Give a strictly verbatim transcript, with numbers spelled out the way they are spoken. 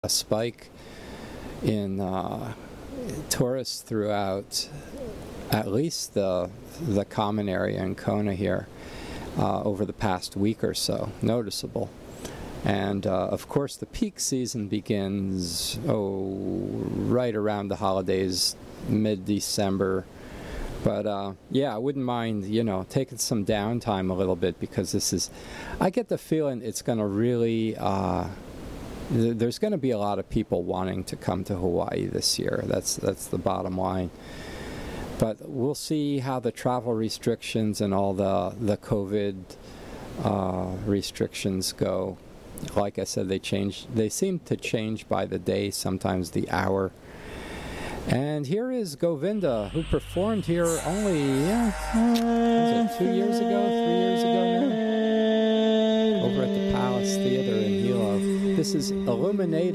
a spike in uh, tourists throughout at least the the common area in Kona here uh, over the past week or so, noticeable. And uh, of course the peak season begins, oh, right around the holidays, mid-December. But uh, yeah, I wouldn't mind, you know, taking some downtime a little bit, because this is, I get the feeling it's going to really, uh, th- there's going to be a lot of people wanting to come to Hawaii this year. That's that's the bottom line. But we'll see how the travel restrictions and all the the COVID uh, restrictions go. Like I said, they change. They seem to change by the day, sometimes the hour. And here is Govinda, who performed here only, yeah, was it two years ago, three years ago now? Over at the Palace Theater in Hilo. This is Illuminated.